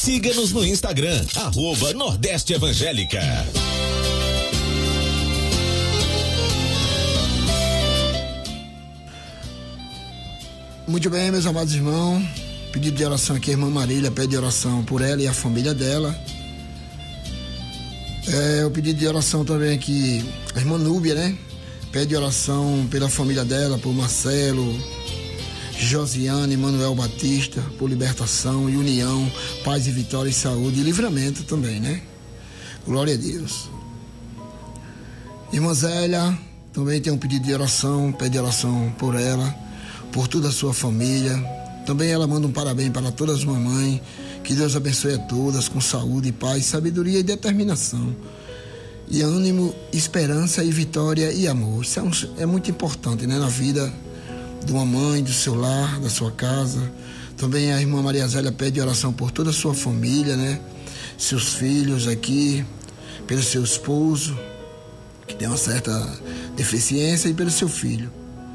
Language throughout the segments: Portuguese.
Siga-nos no Instagram, @Nordeste Evangélica. Muito bem, meus amados irmãos, pedido de oração aqui, a irmã Marília pede oração por ela e a família dela. O pedido de oração também aqui, a irmã Núbia, né? Pede oração pela família dela, por Marcelo, Josiane, Manuel Batista, por libertação e união, paz e vitória e saúde e livramento também, né? Glória a Deus. Irmã Zélia também tem um pedido de oração, pede oração por ela, por toda a sua família. Também ela manda um parabéns para todas as mamães. Que Deus abençoe a todas com saúde, paz, sabedoria e determinação. E ânimo, esperança e vitória e amor. Isso é muito importante, né? Na vida de uma mãe, do seu lar, da sua casa. Também a irmã Maria Zélia pede oração por toda a sua família, né? Seus filhos aqui, pelo seu esposo, que tem uma certa deficiência, e pelo seu filho.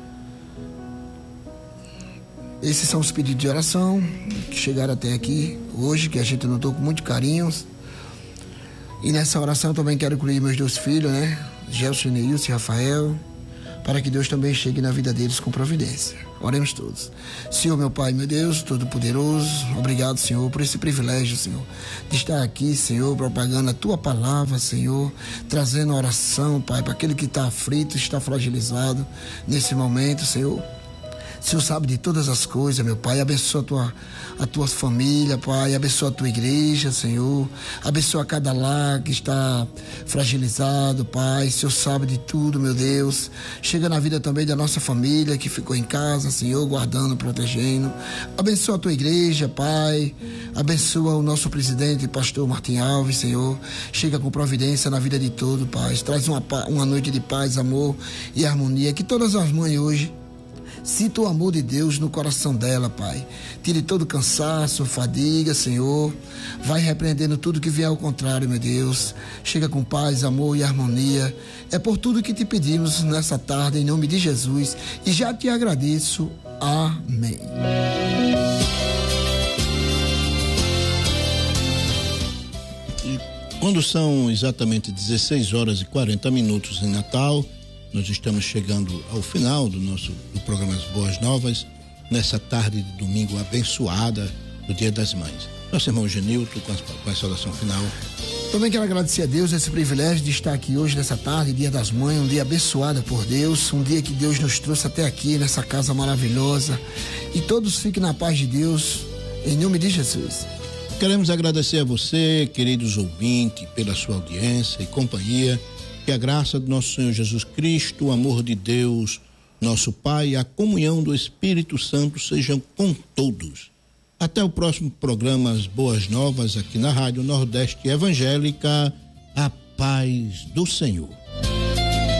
Esses são os pedidos de oração que chegaram até aqui hoje, que a gente anotou com muito carinho. E nessa oração também quero incluir meus 2 filhos, né? Gelson, Neilson e Rafael, para que Deus também chegue na vida deles com providência. Oremos todos. Senhor, meu Pai, meu Deus, Todo-Poderoso, obrigado, Senhor, por esse privilégio, Senhor, de estar aqui, Senhor, propagando a Tua palavra, Senhor, trazendo oração, Pai, para aquele que está aflito, está fragilizado nesse momento, Senhor. O Senhor sabe de todas as coisas, meu Pai. Abençoa a tua família, Pai. Abençoa a tua igreja, Senhor. Abençoa cada lar que está fragilizado, Pai. O Senhor sabe de tudo, meu Deus. Chega na vida também da nossa família que ficou em casa, Senhor, guardando, protegendo. Abençoa a tua igreja, Pai. Abençoa o nosso presidente, pastor Martim Alves, Senhor. Chega com providência na vida de todo, Pai. Traz uma noite de paz, amor e harmonia. Que todas as mães hoje sinta o amor de Deus no coração dela, Pai. Tire todo cansaço, fadiga, Senhor. Vai repreendendo tudo que vier ao contrário, meu Deus. Chega com paz, amor e harmonia. É por tudo que te pedimos nessa tarde, em nome de Jesus. E já te agradeço. Amém. E quando são exatamente 16 horas e 40 minutos em Natal, nós estamos chegando ao final do programa As Boas Novas, nessa tarde de domingo abençoada do Dia das Mães. Nosso irmão Genilton, com a saudação final. Também quero agradecer a Deus esse privilégio de estar aqui hoje, nessa tarde, Dia das Mães, um dia abençoado por Deus, um dia que Deus nos trouxe até aqui, nessa casa maravilhosa. E todos fiquem na paz de Deus, em nome de Jesus. Queremos agradecer a você, queridos ouvintes, pela sua audiência e companhia. Que a graça do nosso Senhor Jesus Cristo, o amor de Deus, nosso Pai, a comunhão do Espírito Santo sejam com todos. Até o próximo programa As Boas Novas, aqui na Rádio Nordeste Evangélica. A paz do Senhor.